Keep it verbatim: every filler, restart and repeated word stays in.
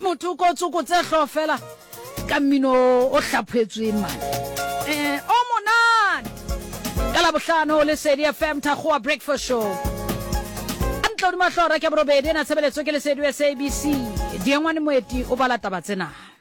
motho ko tsoko tse hlofela ka mmino o hlaphuetsweng man eh o monate ka la bohlano le Lesedi F M Thakgoa breakfast show antlo di mahlora ke borobedi na tshebeletso ke Lesedi S A B C diengwane moeti o bala taba tsena